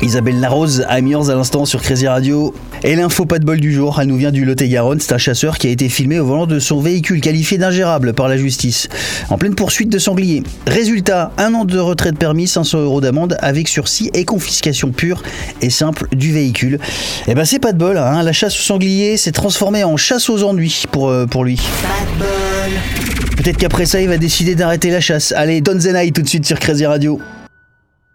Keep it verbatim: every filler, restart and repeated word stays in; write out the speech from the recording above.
Isabelle Larose à Amiens à l'instant sur Crazy Radio. Et l'info pas de bol du jour, elle nous vient du Lot-et-Garonne. C'est un chasseur qui a été filmé au volant de son véhicule qualifié d'ingérable par la justice, en pleine poursuite de sanglier. Résultat, un an de retrait de permis, cinq cents euros d'amende avec sursis et confiscation pure et simple du véhicule. Et ben c'est pas de bol, hein. La chasse au sanglier s'est transformée en chasse aux ennuis pour, euh, pour lui. Pas de bol. Peut-être qu'après ça, il va décider d'arrêter la chasse. Allez, Don Zenai tout de suite sur Crazy Radio.